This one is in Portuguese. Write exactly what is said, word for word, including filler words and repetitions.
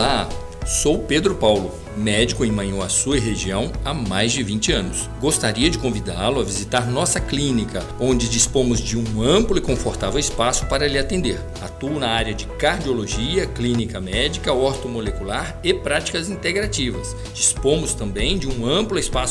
Olá, sou Pedro Paulo, médico em Manhuaçu e região há mais de vinte anos. Gostaria de convidá-lo a visitar nossa clínica, onde dispomos de um amplo e confortável espaço para lhe atender. Atuo na área de cardiologia, clínica médica, ortomolecular e práticas integrativas. Dispomos também de um amplo espaço